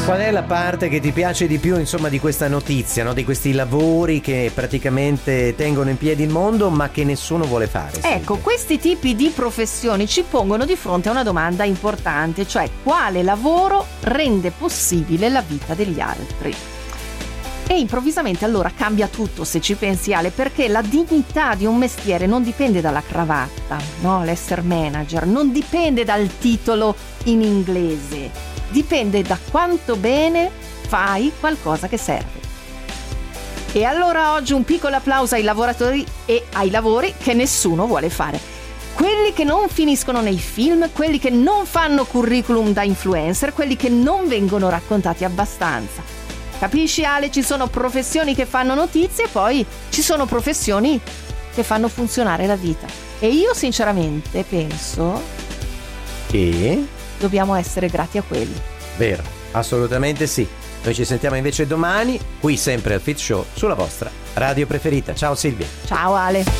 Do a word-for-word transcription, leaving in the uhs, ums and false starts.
Qual è la parte che ti piace di più, insomma, di questa notizia, no? Di questi lavori che praticamente tengono in piedi il mondo ma che nessuno vuole fare? Ecco, Silvia. questi tipi di professioni ci pongono di fronte a una domanda importante, cioè quale lavoro rende possibile la vita degli altri? E improvvisamente allora cambia tutto, se ci pensi, Ale, perché la dignità di un mestiere non dipende dalla cravatta, no? L'essere manager non dipende dal titolo in inglese, dipende da quanto bene fai qualcosa che serve. E allora oggi un piccolo applauso ai lavoratori e ai lavori che nessuno vuole fare. Quelli che non finiscono nei film, quelli che non fanno curriculum da influencer, quelli che non vengono raccontati abbastanza. Capisci, Ale? Ci sono professioni che fanno notizie, poi ci sono professioni che fanno funzionare la vita. E io sinceramente penso che dobbiamo essere grati a quelli. Vero, assolutamente sì. Noi ci sentiamo invece domani, qui sempre al Fit Show, sulla vostra radio preferita. Ciao Silvia. Ciao Ale.